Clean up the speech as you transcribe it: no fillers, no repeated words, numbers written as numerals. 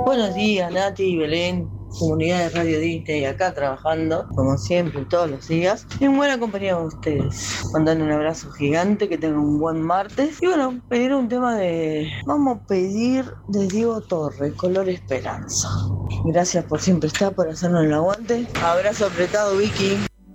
Buenos días, Nati y Belén, comunidad de Radio Disney, acá trabajando, como siempre, todos los días, en buena compañía con ustedes. Mandando un abrazo gigante, que tengan un buen martes. Y bueno, pedir un tema vamos a pedir de Diego Torre, Color Esperanza. Gracias por siempre estar, por hacernos el aguante. Abrazo apretado, Vicky.